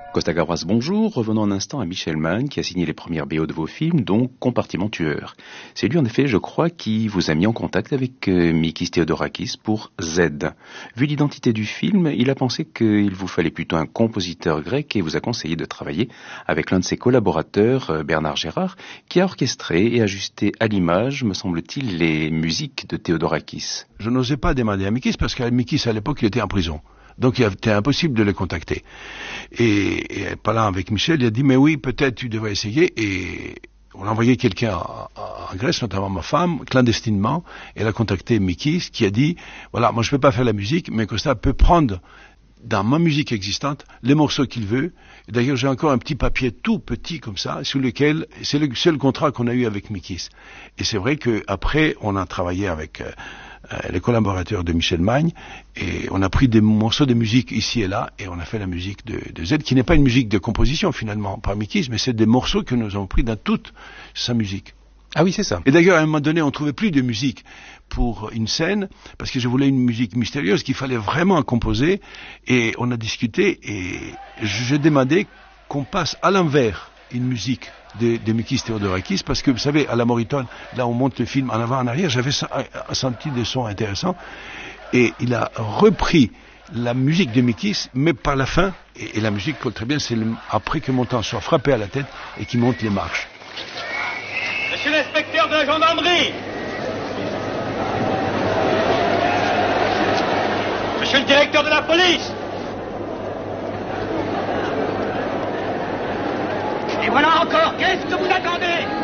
Costa Gavras, bonjour. Revenons un instant à Michel Magne, qui a signé les premières BO de vos films, dont Compartiment tueur. C'est lui, en effet, je crois, qui vous a mis en contact avec Mikis Theodorakis pour Z. Vu l'identité du film, il a pensé qu'il vous fallait plutôt un compositeur grec et vous a conseillé de travailler avec l'un de ses collaborateurs, Bernard Gérard, qui a orchestré et ajusté à l'image, me semble-t-il, les musiques de Theodorakis. Je n'osais pas demander à Mikis, parce qu'à Mikis, à l'époque, il était en prison. Donc il était impossible de le contacter. Et parlant avec Michel, il a dit, mais oui, peut-être tu devrais essayer. Et on a envoyé quelqu'un en Grèce, notamment ma femme, clandestinement. Elle a contacté Mikis, qui a dit, voilà, moi je ne peux pas faire la musique, mais Costa peut prendre dans ma musique existante les morceaux qu'il veut. Et d'ailleurs, j'ai encore un petit papier tout petit comme ça, sous lequel, c'est le seul contrat qu'on a eu avec Mikis. Et c'est vrai qu'après, on a travaillé avec les collaborateurs de Michel Magne, et on a pris des morceaux de musique ici et là, et on a fait la musique de Z, qui n'est pas une musique de composition finalement par Mikis, mais c'est des morceaux que nous avons pris dans toute sa musique. Ah oui, c'est ça. Et d'ailleurs, à un moment donné, on trouvait plus de musique pour une scène, parce que je voulais une musique mystérieuse qu'il fallait vraiment composer, et on a discuté, et je demandais qu'on passe à l'envers une musique de Mikis Theodorakis, parce que vous savez, à la Morricone, là on monte le film en avant, en arrière, j'avais senti des sons intéressants, et il a repris la musique de Mikis, mais par la fin, et la musique colle très bien, c'est après que Montand soit frappé à la tête et qu'il monte les marches. Monsieur l'inspecteur de la gendarmerie, monsieur le directeur de la police, et voilà encore, qu'est-ce que vous attendez?